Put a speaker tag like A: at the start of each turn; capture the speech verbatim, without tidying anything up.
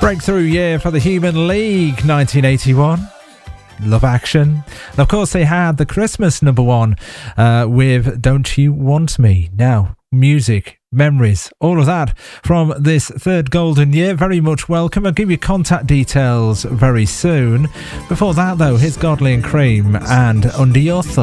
A: Breakthrough year for the Human League, nineteen eighty-one. Love Action. And of course, they had the Christmas number one uh, with Don't You Want Me. Now, music, memories, all of that from this third golden year. Very much welcome. I'll give you contact details very soon. Before that, though, here's Godley and Cream and Under Your Thumb.